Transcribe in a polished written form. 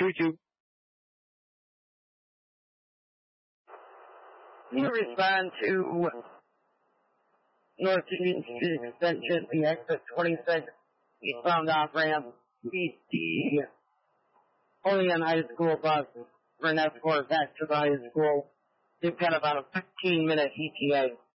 Choo-choo. You respond to North Union Street Extension, the exit 26, eastbound off-ramp, BC, Olean High School bus for an escort back to the high school. They've got about a 15-minute ETA.